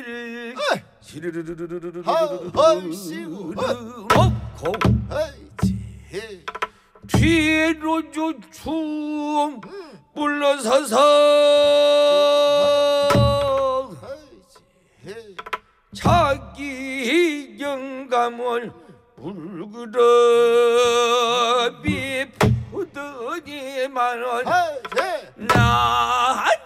시르르르르르르르르르르 하하이시구 놓고 하이지 뒤로 춤 물러서서 하이지 자기 영감을 물그럽이 푸더니만은 하이지 나